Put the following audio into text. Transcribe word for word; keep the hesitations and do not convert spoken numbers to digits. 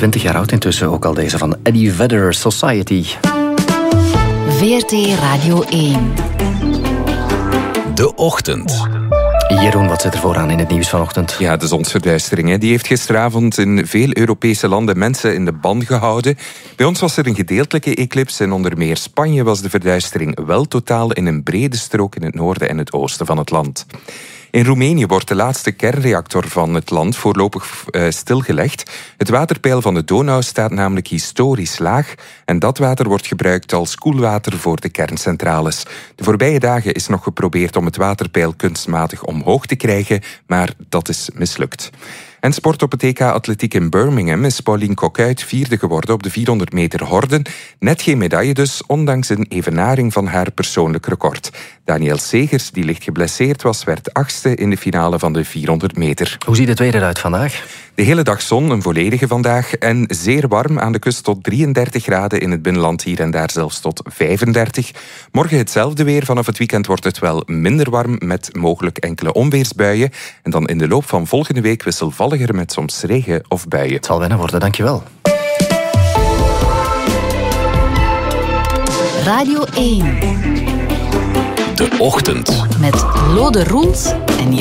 twintig jaar oud intussen, ook al deze van Eddie Vedder, Society. V R T Radio één. De Ochtend. Jeroen, wat zit er vooraan in het nieuws vanochtend? Ja, de zonsverduistering hè, die heeft gisteravond in veel Europese landen mensen in de ban gehouden. Bij ons was er een gedeeltelijke eclipse. In onder meer Spanje was de verduistering wel totaal in een brede strook in het noorden en het oosten van het land. In Roemenië wordt de laatste kernreactor van het land voorlopig uh, stilgelegd. Het waterpeil van de Donau staat namelijk historisch laag en dat water wordt gebruikt als koelwater voor de kerncentrales. De voorbije dagen is nog geprobeerd om het waterpeil kunstmatig omhoog te krijgen, maar dat is mislukt. En sport op het E K Atletiek in Birmingham is Pauline Coquuyt vierde geworden op de vierhonderd meter horden. Net geen medaille dus, ondanks een evenaring van haar persoonlijk record. Danielle Segers, die licht geblesseerd was, werd achtste in de finale van de vierhonderd meter. Hoe ziet het weer eruit vandaag? De hele dag zon, een volledige vandaag en zeer warm aan de kust tot drieëndertig graden, in het binnenland hier en daar zelfs tot vijfendertig. Morgen hetzelfde weer, vanaf het weekend wordt het wel minder warm met mogelijk enkele onweersbuien. En dan in de loop van volgende week wisselvalliger met soms regen of buien. Het zal wennen worden, dankjewel. Radio één. De Ochtend. Met Lode Roels en